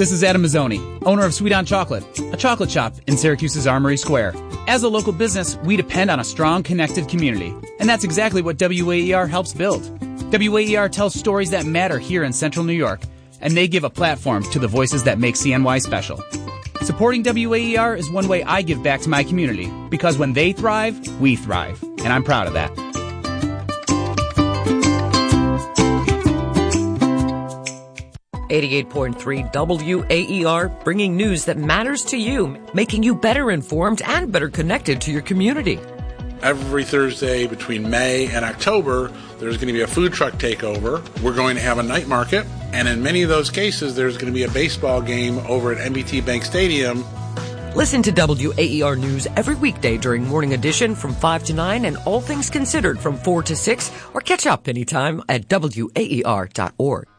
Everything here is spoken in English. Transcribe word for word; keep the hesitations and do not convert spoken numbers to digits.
This is Adam Mazzoni, owner of Sweet on Chocolate, a chocolate shop in Syracuse's Armory Square. As a local business, we depend on a strong, connected community, and that's exactly what W A E R helps build. W A E R tells stories that matter here in Central New York, and they give a platform to the voices that make C N Y special. Supporting W A E R is one way I give back to my community, because when they thrive, we thrive, and I'm proud of that. eighty-eight point three W A E R, bringing news that matters to you, making you better informed and better connected to your community. Every Thursday between May and October, there's going to be a food truck takeover. We're going to have a night market, and in many of those cases, there's going to be a baseball game over at M B T Bank Stadium. Listen to W A E R News every weekday during Morning Edition from five to nine and All Things Considered from four to six, or catch up anytime at W A E R dot org.